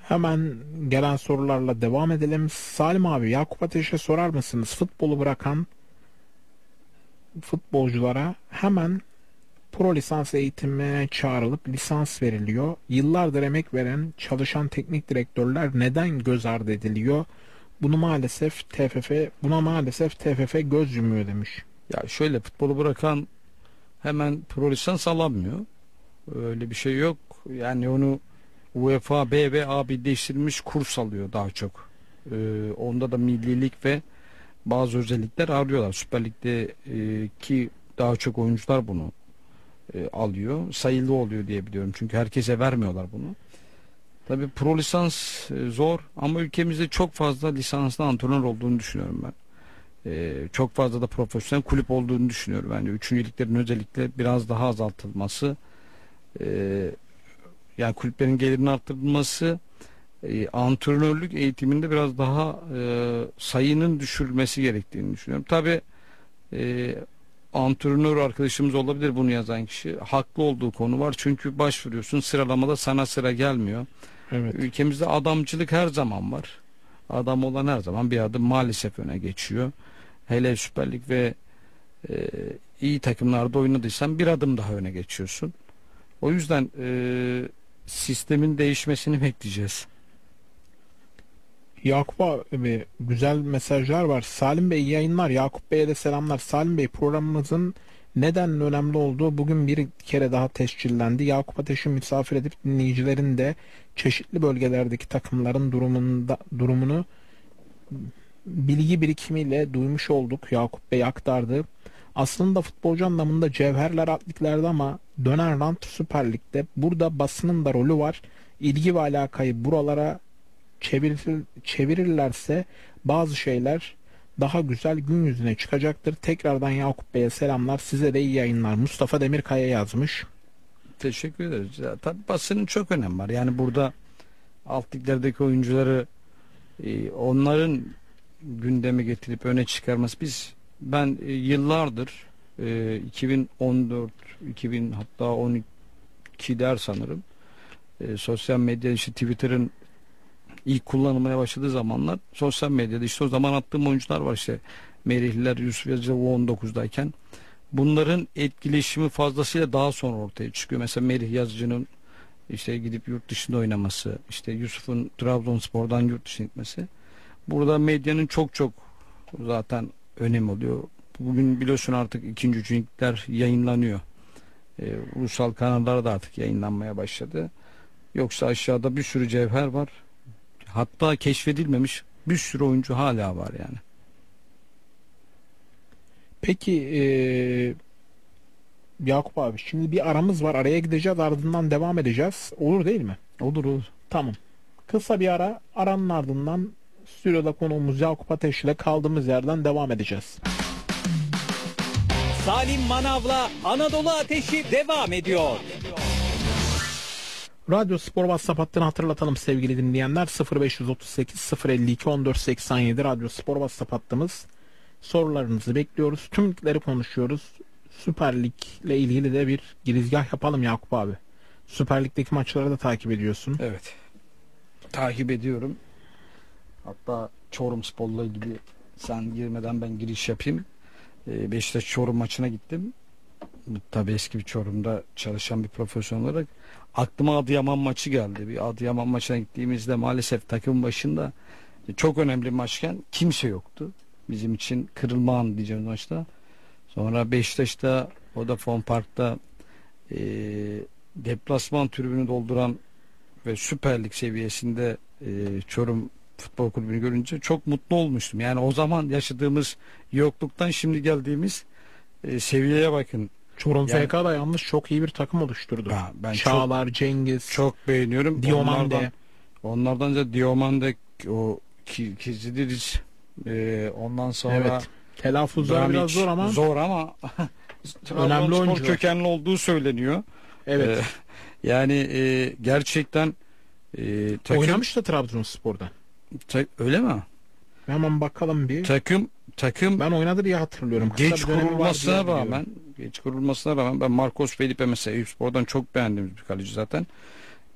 Hemen gelen sorularla devam edelim. Salim abi, Yakup Ateş'e sorar mısınız? Futbolu bırakan futbolculara hemen pro lisans eğitimine çağrılıp lisans veriliyor. Yıllardır emek veren çalışan teknik direktörler neden göz ardı ediliyor? Buna maalesef TFF göz yumuyor demiş. Ya şöyle, futbolu bırakan hemen pro lisans alamıyor. Öyle bir şey yok. Yani onu UEFA B ve A birleştirilmiş kurs alıyor daha çok. Onda da millilik ve bazı özellikler arıyorlar. Süper Lig'de ki daha çok oyuncular bunu alıyor. Sayılı oluyor diye biliyorum. Çünkü herkese vermiyorlar bunu. Tabii pro lisans zor ama ülkemizde çok fazla lisanslı antrenör olduğunu düşünüyorum ben. Çok fazla da profesyonel kulüp olduğunu düşünüyorum. Yani üçüncülüklerin özellikle biraz daha azaltılması, e, yani kulüplerin gelirinin arttırılması, antrenörlük eğitiminde biraz daha sayının düşürülmesi gerektiğini düşünüyorum. Tabii e, antrenör arkadaşımız olabilir bunu yazan kişi. Haklı olduğu konu var. Çünkü başvuruyorsun, sıralamada sana sıra gelmiyor. Evet. Ülkemizde adamcılık her zaman var. Adam olan her zaman bir adım maalesef öne geçiyor. Hele Süper Lig ve iyi takımlarda oynadıysan bir adım daha öne geçiyorsun. O yüzden sistemin değişmesini bekleyeceğiz. Yakup abi, güzel mesajlar var. Salim Bey, iyi yayınlar. Yakup Bey'e de selamlar. Salim Bey, programımızın neden önemli olduğu bugün bir kere daha tescillendi. Yakup Ateş'i misafir edip dinleyicilerin de çeşitli bölgelerdeki takımların durumunu bilgi birikimiyle duymuş olduk. Yakup Bey aktardı. Aslında futbolcu anlamında cevherler atliklerde ama dönen rant Süper Lig'de. Burada basının da rolü var. İlgi ve alakayı buralara çevirirlerse bazı şeyler daha güzel gün yüzüne çıkacaktır. Tekrardan Yakup Bey'e selamlar. Size de iyi yayınlar. Mustafa Demirkaya yazmış. Teşekkür ederiz. Ya, tabii basının çok önemi var. Yani burada alt liglerdeki oyuncuları onların gündeme getirip öne çıkarması. Ben yıllardır 2014, 2000 hatta 12'der sanırım, sosyal medya, işte Twitter'ın ilk kullanılmaya başladığı zamanlar sosyal medyada işte o zaman attığım oyuncular var, işte Merihliler, Yusuf Yazıcı U19'dayken bunların etkileşimi fazlasıyla daha sonra ortaya çıkıyor. Mesela Merih Yazıcı'nın işte gidip yurt dışında oynaması, işte Yusuf'un Trabzonspor'dan yurt dışına gitmesi. Burada medyanın çok çok zaten önemi oluyor. Bugün biliyorsun artık ikinci, üçüncü ligler yayınlanıyor. Ulusal kanallar da artık yayınlanmaya başladı. Yoksa aşağıda bir sürü cevher var. Hatta keşfedilmemiş bir sürü oyuncu hala var yani. Peki Yakup abi, şimdi bir aramız var. Araya gideceğiz, ardından devam edeceğiz. Olur değil mi? Olur olur. Tamam. Kısa bir ara. Aranın ardından stüdyoda konuğumuz Yakup Ateş ile kaldığımız yerden devam edeceğiz. Salim Manav'la Anadolu Ateşi devam ediyor. Radyo Spor WhatsApp hattını hatırlatalım sevgili dinleyenler. 0538 052 1487 Radyo Spor WhatsApp hattımız. Sorularınızı bekliyoruz. Tüm ligleri konuşuyoruz. Süper Lig ile ilgili de bir girizgah yapalım Yakup abi. Süper Lig'deki maçları da takip ediyorsun. Evet. Takip ediyorum. Hatta Çorumspor'la ilgili sen girmeden ben giriş yapayım. Beşiktaş Çorum maçına gittim. Tabii eski bir Çorum'da çalışan bir profesyonel olarak aklıma Adıyaman maçı geldi. Bir Adıyaman maçına gittiğimizde maalesef takımın başında çok önemli bir maçken kimse yoktu. Bizim için kırılma anı diyeceğim maçta. Sonra Beşiktaş'ta Vodafone Park'ta deplasman tribünü dolduran ve Süper Lig seviyesinde Çorum Futbol Kulübü'nü görünce çok mutlu olmuştum. Yani o zaman yaşadığımız yokluktan şimdi geldiğimiz seviyeye bakın. Çorum Yani, FK da yalnız çok iyi bir takım oluşturdu. Ben Çağlar, Cengiz, çok beğeniyorum. Diomande. Onlardan da Diomande, o Kizilic, ondan sonra Evet. Telaffuzları biraz zor ama önemli oyuncular. kökenli olduğu söyleniyor. Evet. Yani gerçekten takım, Oynamış da Trabzonspor'da. öyle mi? Hemen bakalım bir. Takım Ben oynadı diye hatırlıyorum. Kısa geç bir dönemi var kurulmasına diye rağmen ben Marcos Felipe mesela Eyüpspor'dan çok beğendiğimiz bir kaleci zaten.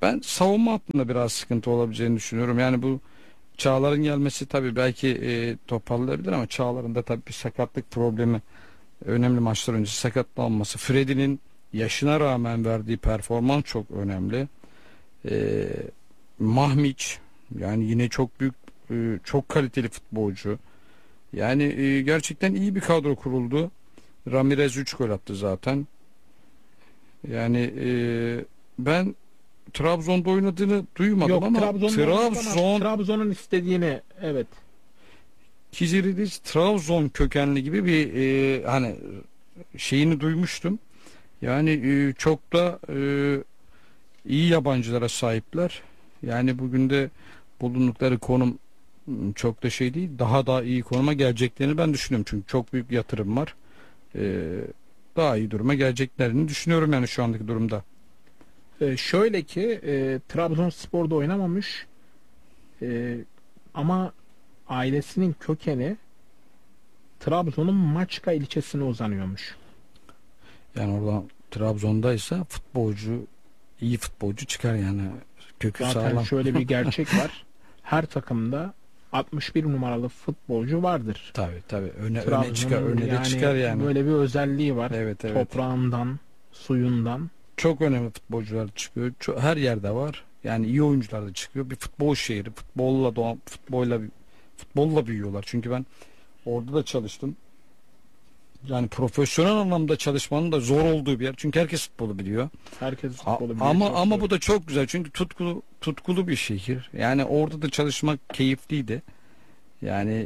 Ben savunma hattında biraz sıkıntı olabileceğini düşünüyorum. Yani bu Çağlar'ın gelmesi tabii belki toparlayabilir ama Çağlar'ın da tabii bir sakatlık problemi, önemli maçlar öncesi sakatlanması. Freddy'nin yaşına rağmen verdiği performans çok önemli. E, Mahmiç yani yine çok büyük, çok kaliteli futbolcu. Yani gerçekten iyi bir kadro kuruldu. Ramirez 3 gol attı zaten. Yani ben Trabzon'da oynadığını duymadım Yok, ama Trabzon'da oynadı ama Trabzon'un istediğini, evet. Kiziridiz Trabzon kökenli gibi bir hani şeyini duymuştum. Yani çok da iyi yabancılara sahipler. Yani bugün de bulundukları konum çok da şey değil. Daha iyi konuma geleceklerini ben düşünüyorum. Çünkü çok büyük yatırım var. E, Daha iyi duruma geleceklerini düşünüyorum yani şu andaki durumda. Şöyle ki Trabzonspor'da oynamamış, e, ama ailesinin kökeni Trabzon'un Maçka ilçesine uzanıyormuş. Yani orada Trabzon'daysa iyi futbolcu çıkar yani. Kökü Zaten sağlam. şöyle bir gerçek var. Her takımda 61 numaralı futbolcu vardır. Tabii öne çıkar, Trabzon'un öne de yani çıkar yani. böyle bir özelliği var. Evet. Toprağından, suyundan. Çok önemli futbolcular çıkıyor. Her yerde var. Yani iyi oyuncular da çıkıyor. Bir futbol şehri, futbolla doğan, futbolla büyüyorlar. Çünkü ben orada da çalıştım. Yani profesyonel anlamda çalışmanın da zor olduğu bir yer. Çünkü herkes futbolu biliyor. Herkes futbolu biliyor. Ama bu da çok güzel. Çünkü tutkulu bir şehir. Yani orada da çalışmak keyifliydi. Yani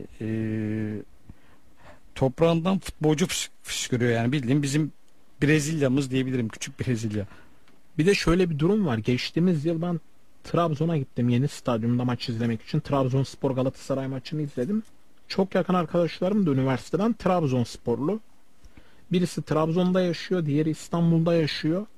toprağından futbolcu fışkırıyor yani bildiğim bizim Brezilya'mız diyebilirim. Küçük Brezilya. Bir de şöyle bir durum var. Geçtiğimiz yıl ben Trabzon'a gittim yeni stadyumda maç izlemek için. Trabzonspor Galatasaray maçını izledim. Çok yakın arkadaşlarım da üniversiteden Trabzonsporlu. Birisi Trabzon'da yaşıyor, diğeri İstanbul'da yaşıyor.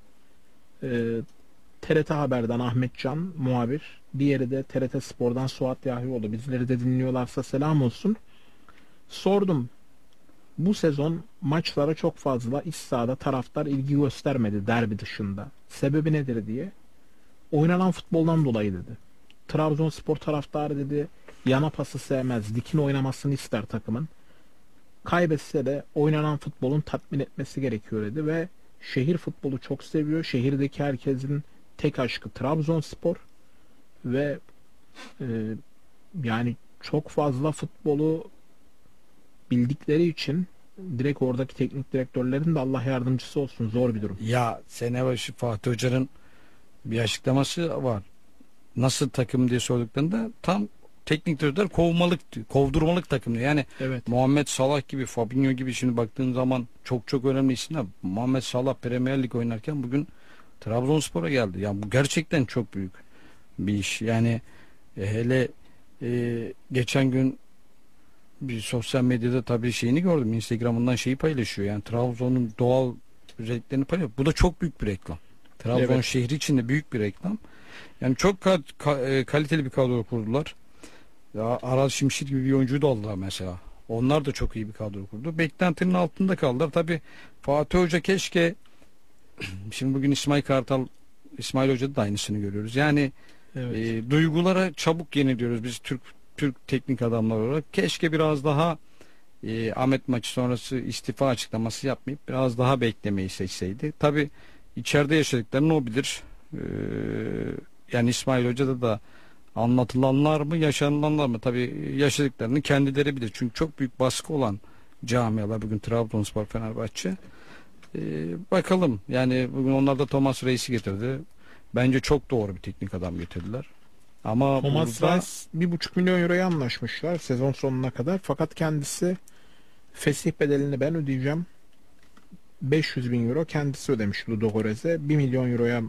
TRT Haber'den Ahmet Can muhabir. Diğeri de TRT Spor'dan Suat Yahyioğlu. Bizleri de dinliyorlarsa selam olsun. Sordum. Bu sezon maçlara çok fazla iç sahada taraftar ilgi göstermedi derbi dışında. Sebebi nedir diye. Oynanan futboldan dolayı dedi. Trabzonspor taraftarı dedi yana pası sevmez. Dikin oynamasını ister takımın. Kaybetse de oynanan futbolun tatmin etmesi gerekiyor dedi ve şehir futbolu çok seviyor. Şehirdeki herkesin tek aşkı Trabzonspor ve e, yani çok fazla futbolu bildikleri için direkt oradaki teknik direktörlerin de Allah yardımcısı olsun, zor bir durum. Ya sene başı Fatih Hoca'nın bir açıklaması var. Nasıl takım diye sorduklarında tam teknik direktör kovdurmalık takım diyor. Yani Evet. Muhammed Salah gibi, Fabinho gibi şimdi baktığın zaman çok önemli isimler. Muhammed Salah Premier Lig oynarken bugün Trabzonspor'a geldi. Yani bu gerçekten çok büyük bir iş. Yani hele geçen gün bir sosyal medyada tabii şeyini gördüm. Instagram'ından şeyi paylaşıyor. Yani Trabzon'un doğal özelliklerini paylaşıyor. Bu da çok büyük bir reklam. Trabzon Evet. şehri için de büyük bir reklam. Yani çok kaliteli bir kadro kurdular. Ya Aral Şimşir gibi bir oyuncuyu da aldılar mesela. Onlar da çok iyi bir kadro kurdu. Beklentinin altında kaldılar. Tabii Fatih Hoca keşke şimdi bugün İsmail Hoca'da da aynısını görüyoruz. Yani Evet. duygulara çabuk yeniliyoruz biz Türk teknik adamlar olarak. Keşke biraz daha Ahmet maçı sonrası istifa açıklaması yapmayıp biraz daha beklemeyi seçseydi. Tabii içeride yaşadıklarını o bilir. Yani İsmail Hoca'da da anlatılanlar mı yaşanılanlar mı tabii yaşadıklarını kendileri bilir. Çünkü çok büyük baskı olan camialar bugün Trabzonspor, Fenerbahçe. Bakalım yani bugün onlar da Thomas Reis'i getirdi. Bence çok doğru bir teknik adam getirdiler. Ama Thomas burada Reis 1,5 milyon euroya anlaşmışlar sezon sonuna kadar. Fakat kendisi fesih bedelini ben ödeyeceğim. 500 bin euro kendisi ödemiş Ludogorets'e. 1 milyon euroya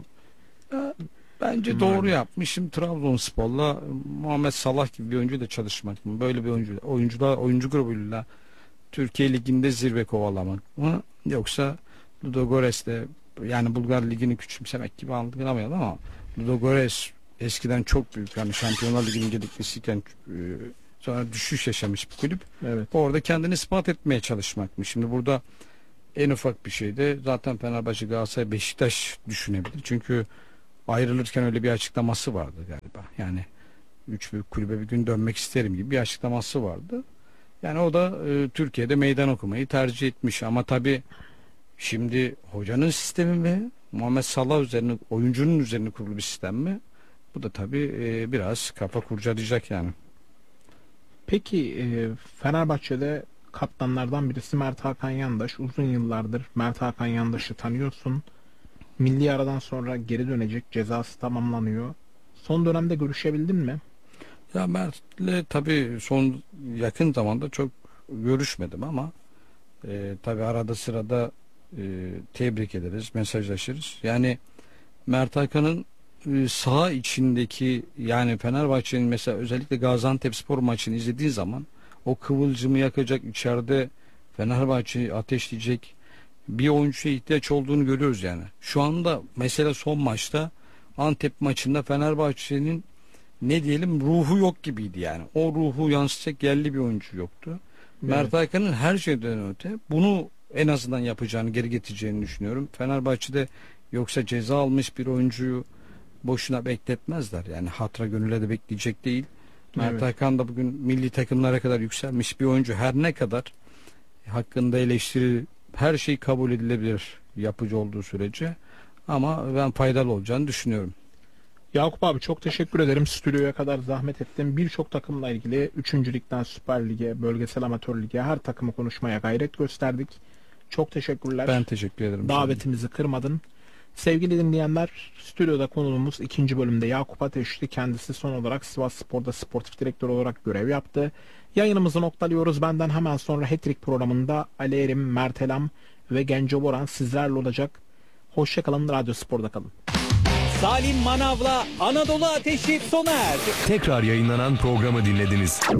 bence doğru yapmış. Şimdi Trabzonspor'la Muhammed Salah gibi bir oyuncu da çalışmak mı? Böyle bir oyuncu grubuyla Türkiye Ligi'nde zirve kovalamak mı? Yoksa Ludogorets'te yani Bulgar Ligi'ni küçümsemek gibi anlamayalım ama Ludogorets eskiden çok büyük yani Şampiyonlar Ligi'nin gediklisiyken sonra düşüş yaşamış bir kulüp. evet. Orada kendini ispat etmeye çalışmak mı? Şimdi burada en ufak bir şeyde zaten Fenerbahçe, Galatasaray, Beşiktaş düşünebilir. Çünkü ayrılırken öyle bir açıklaması vardı galiba. Yani 3 büyük kulübe bir gün dönmek isterim gibi bir açıklaması vardı. Yani o da Türkiye'de meydan okumayı tercih etmiş. Ama tabii şimdi hocanın sistemi mi, Muhammed Salah üzerine, oyuncunun üzerine kurulu bir sistem mi? Bu da tabii biraz kafa kurcalayacak yani. Peki Fenerbahçe'de kaptanlardan birisi Mert Hakan Yandaş. Uzun yıllardır Mert Hakan Yandaş'ı tanıyorsun. Milli aradan sonra geri dönecek, cezası tamamlanıyor. Son dönemde görüşebildin mi? Ya Mert'le tabii son yakın zamanda çok görüşmedim ama tabii arada sırada tebrik ederiz, mesajlaşırız. Yani Mert Hakan'ın saha içindeki, yani Fenerbahçe'nin mesela özellikle Gaziantepspor maçını izlediğin zaman o kıvılcımı yakacak, içeride Fenerbahçe'yi ateşleyecek bir oyuncuya ihtiyaç olduğunu görüyoruz yani. Şu anda mesela son maçta, Antep maçında Fenerbahçe'nin ne diyelim ruhu yok gibiydi yani. O ruhu yansıtacak yerli bir oyuncu yoktu. Evet. Mert Hakan'ın her şeyden öte bunu en azından yapacağını, geri getireceğini düşünüyorum. Fenerbahçe'de yoksa ceza almış bir oyuncuyu boşuna bekletmezler. Yani hatıra gönüle de bekleyecek değil. Mert Evet. Hakan da bugün milli takımlara kadar yükselmiş bir oyuncu. Her ne kadar hakkında eleştiri, her şey kabul edilebilir yapıcı olduğu sürece, ama ben faydalı olacağını düşünüyorum. Yakup abi çok teşekkür ederim. Stüdyoya kadar zahmet ettim. Birçok takımla ilgili 3. Lig'den Süper Lig'e, Bölgesel Amatör Lig'e her takımı konuşmaya gayret gösterdik. Çok teşekkürler. Ben teşekkür ederim. Davetimizi kırmadın. Sevgili dinleyenler, stüdyoda konuğumuz 2. bölümde Yakup Ateş'ti. Kendisi son olarak Sivasspor'da sportif direktör olarak görev yaptı. Yayınımızı noktalıyoruz. Benden hemen sonra Hat-Trick programında Ali Erim, Mert Elam ve Genco Boran sizlerle olacak. Hoşçakalın, Radyo Spor'da kalın. Salim Manav'la Anadolu Ateşi sona erdi. Tekrar yayınlanan programı dinlediniz.